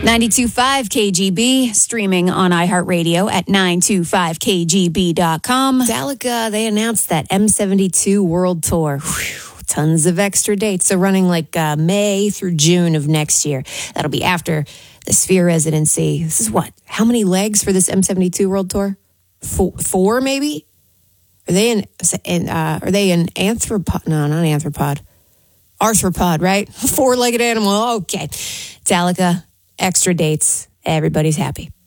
92.5 KGB, streaming on iHeartRadio at 925kgb.com. Metallica, they announced that M72 World Tour. Whew, tons of extra dates. So running like May through June of next year. That'll be after the Sphere residency. This is what? How many legs for this M72 World Tour? Four maybe? Are they an arthropod? No, not arthropod. Arthropod, right? Four-legged animal. Okay. Metallica. Extra dates. Everybody's happy.